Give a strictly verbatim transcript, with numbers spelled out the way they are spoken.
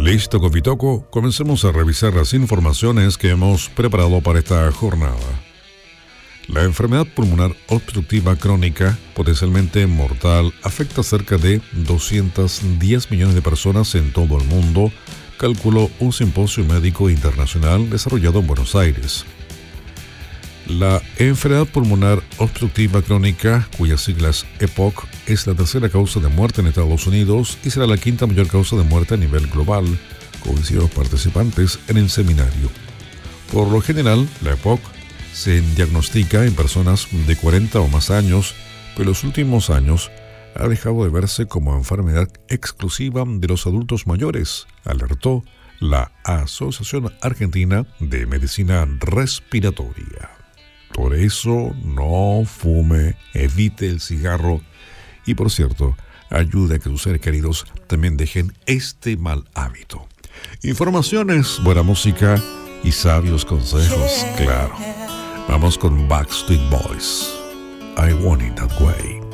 Listo, Cofitoco, comencemos a revisar las informaciones que hemos preparado para esta jornada. La enfermedad pulmonar obstructiva crónica, potencialmente mortal, afecta a cerca de doscientos diez millones de personas en todo el mundo, calculó un simposio médico internacional desarrollado en Buenos Aires. La enfermedad pulmonar obstructiva crónica, cuyas siglas E P O C, es la tercera causa de muerte en Estados Unidos y será la quinta mayor causa de muerte a nivel global, coincidieron los participantes en el seminario. Por lo general, la E P O C se diagnostica en personas de cuarenta o más años, pero en los últimos años ha dejado de verse como enfermedad exclusiva de los adultos mayores, alertó la Asociación Argentina de Medicina Respiratoria. Por eso, no fume, evite el cigarro y, por cierto, ayude a que sus seres queridos también dejen este mal hábito. Informaciones, buena música y sabios consejos, claro. Vamos con Backstreet Boys. I Want It That Way.